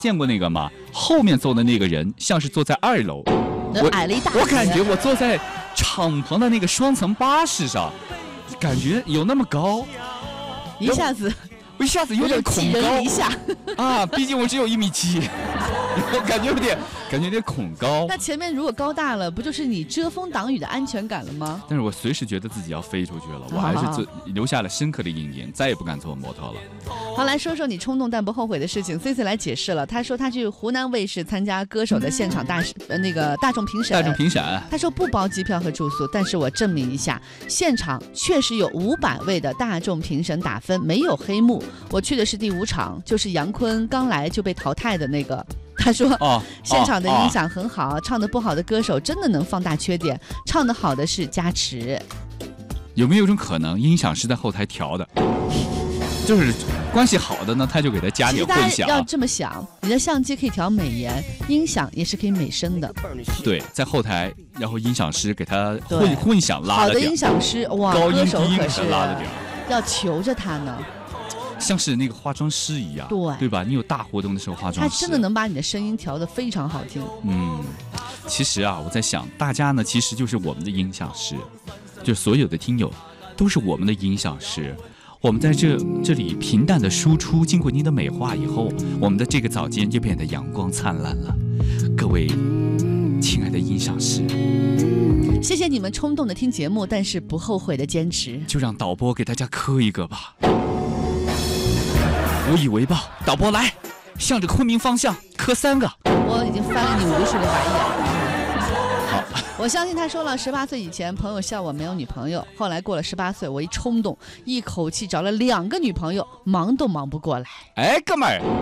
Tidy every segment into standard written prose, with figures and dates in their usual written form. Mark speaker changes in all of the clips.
Speaker 1: 见过那个吗？后面坐的那个人像是坐在2楼，
Speaker 2: 矮了一大截。
Speaker 1: 我感觉我坐在敞篷的那个双层巴士上，感觉有那么高，
Speaker 2: 一下子
Speaker 1: 有点恐高
Speaker 2: 一下
Speaker 1: 啊！毕竟我只有1.7米，感觉有点恐高。
Speaker 2: 那前面如果高大了，不就是你遮风挡雨的安全感了吗？
Speaker 1: 但是我随时觉得自己要飞出去了，我还是留下了深刻的阴影，再也不敢坐摩托了。
Speaker 2: 好，来说说你冲动但不后悔的事情。C 来解释了，他说他去湖南卫视参加歌手的现场大众评审。他说不包机票和住宿，但是我证明一下，现场确实有500位的大众评审打分，没有黑幕。我去的是第5场，就是杨坤刚来就被淘汰的那个。他说现场的音响很好，唱得不好的歌手真的能放大缺点，唱得好的是加持。
Speaker 1: 有没有一种可能，音响是在后台调的？就是关系好的呢，他就给他加点混响。
Speaker 2: 要这么想，你的相机可以调美颜，音响也是可以美声的。
Speaker 1: 对，在后台，然后音响师给他混响拉了点。
Speaker 2: 好的音响师，哇，
Speaker 1: 高音
Speaker 2: 歌手可是
Speaker 1: 拉了点，
Speaker 2: 要求着他呢。
Speaker 1: 像是那个化妆师一样，对吧？你有大活动的时候，化妆师
Speaker 2: 他真的能把你的声音调得非常好听。
Speaker 1: 其实啊，我在想，大家呢其实就是我们的音响师，就所有的听友都是我们的音响师。我们在这里平淡的输出，经过您的美化以后，我们的这个早间就变得阳光灿烂了。各位亲爱的音响师，
Speaker 2: 谢谢你们冲动的听节目，但是不后悔的坚持。
Speaker 1: 就让导播给大家磕一个吧。无以为报，导播来，向着昆明方向磕3个。
Speaker 2: 我已经翻了你无数个白眼。
Speaker 1: 好，
Speaker 2: 我相信他说了，18岁以前朋友笑我没有女朋友，后来过了18岁，我一冲动，一口气找了2个女朋友，忙都忙不过来。
Speaker 1: 哎，哥们儿，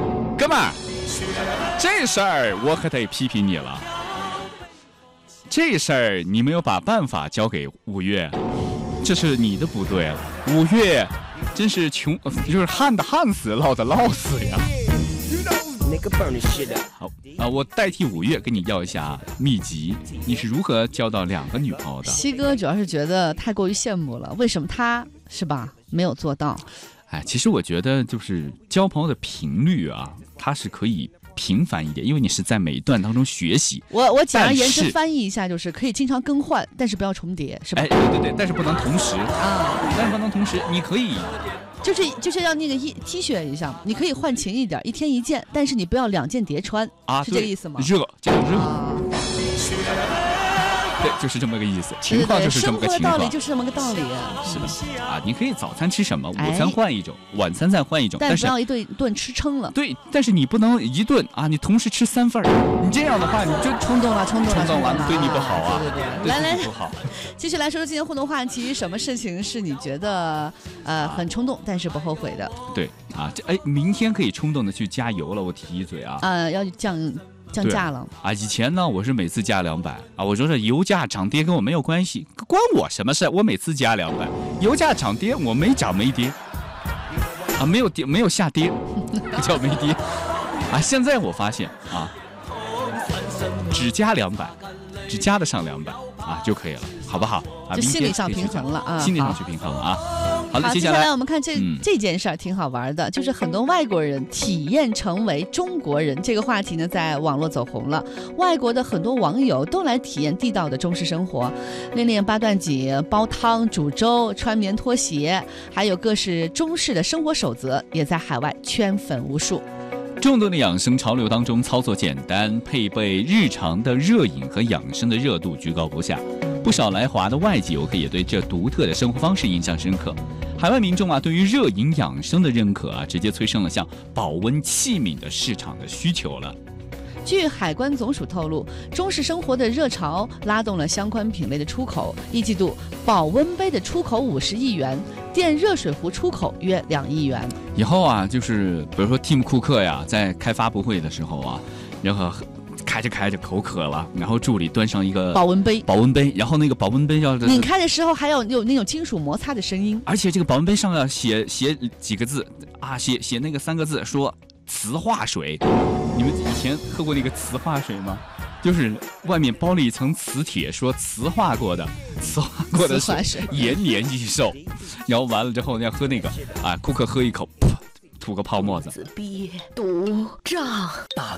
Speaker 1: 这事儿我可得批评你了。这事儿你没有把办法交给5月，这是你的不对了。5月真是穷，就是旱的旱死，涝的涝死呀。好我代替5月跟你要一下秘籍，你是如何交到2个女朋友的？
Speaker 2: 西哥主要是觉得太过于羡慕了，为什么他是吧没有做到？
Speaker 1: 其实我觉得就是交朋友的频率啊，它是可以频繁一点，因为你是在每一段当中学习。
Speaker 2: 我简而言之翻译一下，就是可以经常更换，但是不要重叠，是吧？
Speaker 1: 对，但是不能同时啊，你可以。
Speaker 2: 就是要那个T 恤一下，你可以换勤一点，1天1件，但是你不要2件叠穿啊，是这个意思吗？
Speaker 1: 热。对，就是这么个意思，情况就是这么个情况，
Speaker 2: 生活的道理就是这么个道理，
Speaker 1: 是的啊。你可以早餐吃什么，午餐换一种，晚餐再换一种，
Speaker 2: 但是不要一顿吃撑了。
Speaker 1: 对，但是你不能一顿啊，你同时吃3份，你这样的话你就
Speaker 2: 冲动了，
Speaker 1: 对你不好啊。
Speaker 2: 对，来，
Speaker 1: 不好。
Speaker 2: 继续来说说今天互动话题，什么事情是你觉得很冲动但是不后悔的？
Speaker 1: 对啊，明天可以冲动的去加油了，我提一嘴啊。
Speaker 2: 要降价了
Speaker 1: 啊！以前呢，我是每次加200啊。我说这油价涨跌跟我没有关系，关我什么事？我每次加200，油价涨跌我没涨没跌啊，没有下跌，不叫没跌啊。现在我发现啊，只加200，只加得上200啊就可以了，好不好？
Speaker 2: 就心理上平衡了啊，
Speaker 1: 心理上去平衡了啊。好，
Speaker 2: 接下来我们看这件事儿挺好玩的，就是很多外国人体验成为中国人这个话题呢，在网络走红了。外国的很多网友都来体验地道的中式生活，练8段锦、煲汤、煮粥、穿棉拖鞋，还有各式中式的生活守则，也在海外圈粉无数。
Speaker 1: 众多的养生潮流当中，操作简单，配备日常的热饮和养生的热度居高不下。不少来华的外籍游客也对这独特的生活方式印象深刻。海外民众啊，对于热饮养生的认可啊，直接催生了像保温器皿的市场的需求了。
Speaker 2: 据海关总署透露，中式生活的热潮拉动了相关品类的出口。一季度，保温杯的出口50亿元，电热水壶出口约2亿元。
Speaker 1: 以后啊，就是比如说 Tim 库克呀，在开发布会的时候啊，然后开着口渴了，然后助理端上一个保温杯，然后那个保温杯要
Speaker 2: 拧开的时候还要有那种金属摩擦的声音，
Speaker 1: 而且这个保温杯上要写几个字啊，写那个3个字，说磁化水。你们以前喝过那个磁化水吗？就是外面包了一层磁铁，说磁化过的水延年益寿。然后完了之后要喝那个啊，库克喝一口， 吐个泡沫子。
Speaker 3: 别赌账，大